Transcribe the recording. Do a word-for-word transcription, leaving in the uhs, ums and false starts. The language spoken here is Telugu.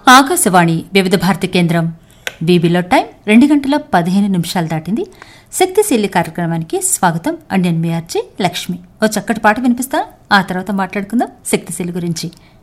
ఆకాశవాణి వివిధ భారతి కేంద్రం. బీబీలో టైం రెండు గంటల పదిహేను నిమిషాలు దాటింది. శక్తిశీలి కార్యక్రమానికి స్వాగతం. అండ్ నేను మీ ఆర్జే లక్ష్మి. ఓ చక్కటి పాట వినిపిస్తా, ఆ తర్వాత మాట్లాడుకుందాం శక్తిశీలి గురించి.